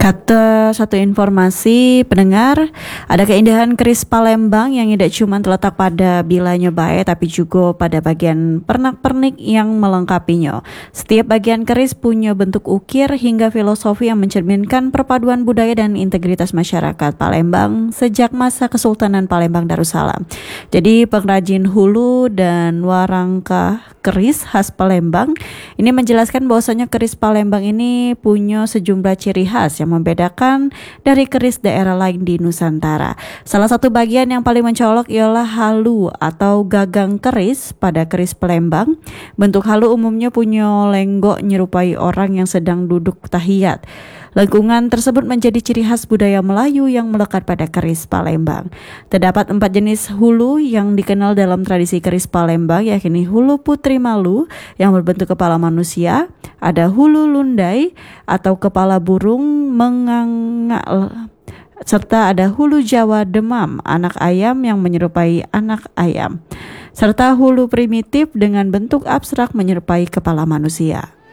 Kata satu informasi pendengar, ada keindahan keris Palembang yang tidak cuma terletak pada bilanya baik tapi juga pada bagian pernak-pernik yang melengkapinya. Setiap bagian keris punya bentuk ukir hingga filosofi yang mencerminkan perpaduan budaya dan integritas masyarakat Palembang sejak masa Kesultanan Palembang Darussalam. Jadi pengrajin hulu dan warangka keris khas Palembang ini menjelaskan bahwasanya keris Palembang ini punya sejumlah ciri khas yang membedakan dari keris daerah lain di Nusantara. Salah satu bagian yang paling mencolok ialah halu atau gagang keris pada keris Palembang. Bentuk halu umumnya punya lenggok menyerupai orang yang sedang duduk tahiyat. Lengkungan tersebut menjadi ciri khas budaya Melayu yang melekat pada keris Palembang. Terdapat 4 jenis hulu yang dikenal dalam tradisi keris Palembang, yakni hulu Putri Malu yang berbentuk kepala manusia, ada hulu Lundai atau kepala burung menganga, serta ada hulu Jawa Demam, anak ayam yang menyerupai anak ayam, serta hulu primitif dengan bentuk abstrak menyerupai kepala manusia.